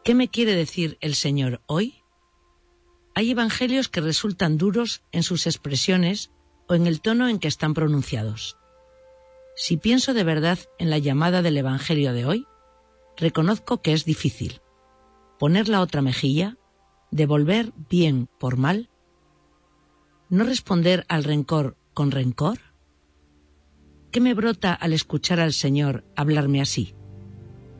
¿Qué me quiere decir el Señor hoy? Hay evangelios que resultan duros en sus expresiones o en el tono en que están pronunciados. Si pienso de verdad en la llamada del evangelio de hoy, reconozco que es difícil. Poner la otra mejilla, devolver bien por mal, no responder al rencor con rencor. ¿Qué me brota al escuchar al Señor hablarme así?